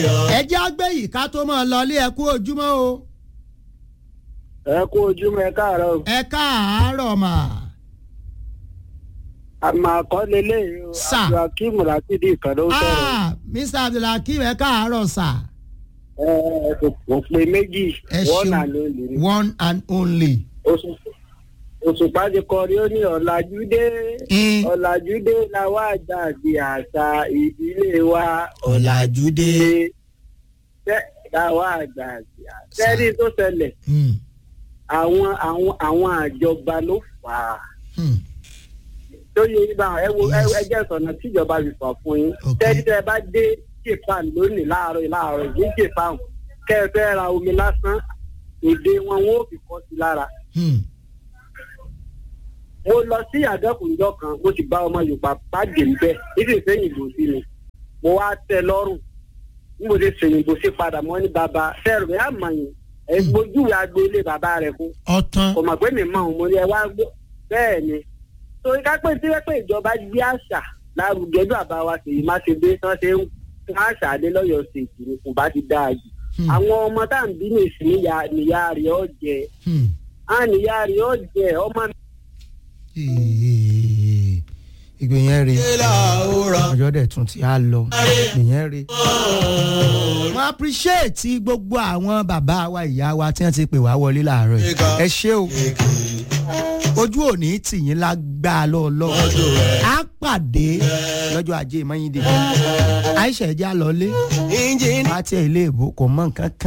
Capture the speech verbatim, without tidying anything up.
ẹ jẹ́ àgbẹ̀ yìí ká tó máa lọ ilé ẹ kú ojúmọ́ o. ẹ kú ojúmọ́ ẹ káàárọ̀. ẹ káàárọ̀ mà. àmọ́ àkọọ́lẹ̀ lẹ́yìn Sà. abdulhakeem rasidi ìkànnì ó sọ̀rọ̀. ah mr abdulhakeem ẹ káàárọ̀ sà. ẹ ẹ kò pé méjì ẹ wọ́n náà ṣeun ló lè rí. one and only. òṣùpá ti kọrin ó ní ọ̀làjúdé Mm. ọ̀làjúdé làwọn àgbà àti àṣà ìdílé wa ọ̀làjúdé. tẹ́ làwọn àgbà àti àṣà. sẹ́rí tó ṣẹlẹ̀ Mm. àwọn àwọn àwọn àjọba ló fà á. Mm. tó yẹ ibà ẹ wo ẹ Yes. ẹ jẹ́ sọ̀nà tíjọba fi fà fún yín. Okay. tẹ́rí tẹ́ ẹ bá dé japan lónìí láàárọ̀ láàárọ̀ ní japan kẹ́ ẹ fẹ́ ra omi lásán èdè wọn wọn ò fi kọ́ sí lára. Mm. mo lọ sí àdẹ́kùnjọ kan mo sì bá ọmọ yorùbá pàdé níbẹ̀ níbi ìfẹ́yìn ìbò sí mi mo wá tẹ́ lọ́rùn bí mo ṣe ṣèyìn ìbò sí padà mọ́ ní bàbá fẹ́rù ẹ̀ àmọ̀yìn ẹ̀ gbójúwe agboolé bàbá rẹ̀ kú ọ̀tán. kò mọ̀ pé mi mọ̀ ọ́n mo ní ẹ wá gbọ́ bẹ́ẹ̀ ni torí ká pé tí wọ́n pé ìjọba gbé àṣà lárugẹ bí bàbá wa ṣèyí má ṣe dé tán ṣe ń fún àṣà adé lọ́yọ̀ọ́ ṣe ìkìlì kò bá ti dáa jù Hmm. àwọn ọmọ tá à ń bí nìsí níyà níyà rẹ̀ ọ́ jẹ Hmm. á níyà rẹ̀ ọ́ jẹ ọmọ ìgbìyànjú rè ọjọ́ dẹ̀ tún ti á lọ ìgbìyànjú rè. mo appreciate gbogbo àwọn bàbá wa ìyá wa tí wọ́n ti pè wá wọlé láàárọ̀ yìí ẹ ṣé o ojú òní tìyín lágbára lọ́ọ́lọ́ á pàdé lọ́jọ́ ajé mọ́yìndé àìṣẹ́ ẹ̀já lọ́lé wá tí ẹ̀ ilé ìbò kò mọ nǹkan kan.